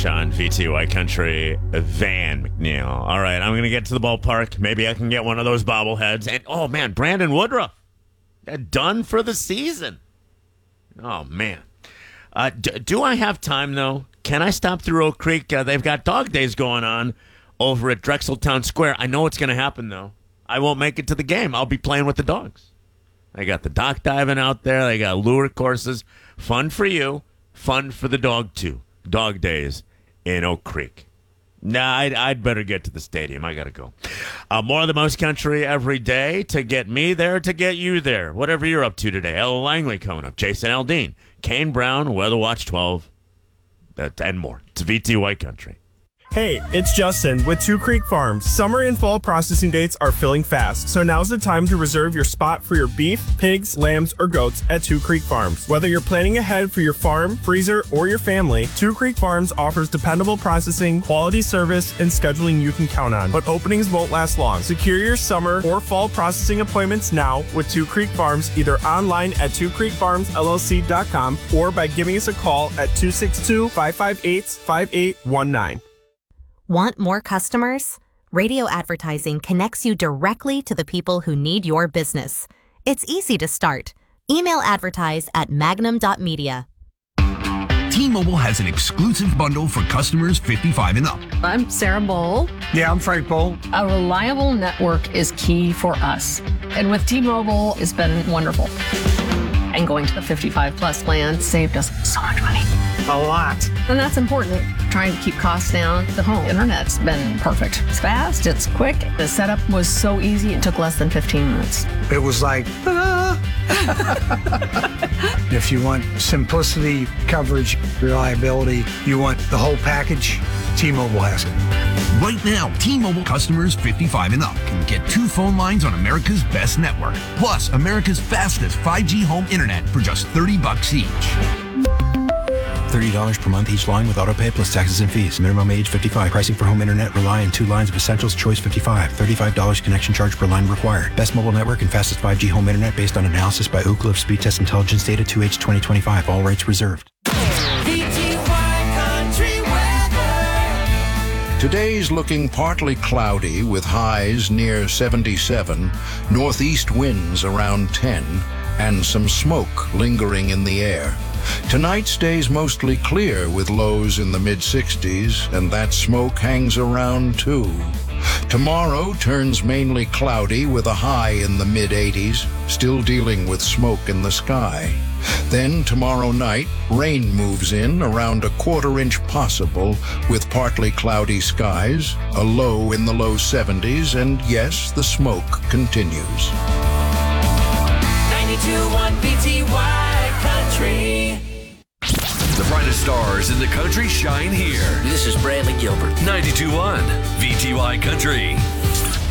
on VTY Country, Van McNeil. All right, I'm going to get to the ballpark. Maybe I can get one of those bobbleheads. And, oh, man, Brandon Woodruff. Done for the season. Oh, man. Do I have time, though? Can I stop through Oak Creek? They've got dog days going on over at Drexeltown Square. I know what's going to happen, though. I won't make it to the game. I'll be playing with the dogs. They got the dock diving out there. They got lure courses. Fun for you. Fun for the dog, too. Dog days in Oak Creek. Nah, I'd better get to the stadium. I got to go. More of the Mouse Country every day to get me there, to get you there. Whatever you're up to today. Ella Langley coming up. Jason Aldean. Kane Brown, Weather Watch 12. And more. It's VTY Country. Hey, it's Justin with Two Creek Farms. Summer and fall processing dates are filling fast, so now's the time to reserve your spot for your beef, pigs, lambs, or goats at Two Creek Farms. Whether you're planning ahead for your farm, freezer, or your family, Two Creek Farms offers dependable processing, quality service, and scheduling you can count on. But openings won't last long. Secure your summer or fall processing appointments now with Two Creek Farms, either online at twocreekfarmsllc.com or by giving us a call at 262-558-5819. Want more customers? Radio advertising connects you directly to the people who need your business. It's easy to start. Email advertise at magnum.media. T-Mobile has an exclusive bundle for customers 55 and up. I'm Sarah Bowl. Yeah, I'm Frank Bowl. A reliable network is key for us. And with T-Mobile, it's been wonderful. And going to the 55 plus plan saved us so much money. A lot. And that's important. Trying to keep costs down. The home internet's been perfect. It's fast, it's quick. The setup was so easy, it took less than 15 minutes. It was like, If you want simplicity, coverage, reliability, you want the whole package, T-Mobile has it. Right now, T-Mobile customers 55 and up can get 2 phone lines on America's best network, plus America's fastest 5G home internet for just $30 each. $30 per month each line with autopay plus taxes and fees. Minimum age 55. Pricing for home internet rely on 2 lines of Essentials Choice 55. $35 connection charge per line required. Best mobile network and fastest 5G home internet based on analysis by Ookla of Speed Test Intelligence data 2H 2025. All rights reserved. Today's looking partly cloudy with highs near 77, northeast winds around 10, and some smoke lingering in the air. Tonight stays mostly clear with lows in the mid-60s, and that smoke hangs around too. Tomorrow turns mainly cloudy with a high in the mid-80s, still dealing with smoke in the sky. Then tomorrow night, rain moves in around a 1/4 inch possible with partly cloudy skies, a low in the low 70s, and yes, the smoke continues. 92.1 VTY Country. The brightest stars in the country shine here. This is Bradley Gilbert. 92.1 VTY Country.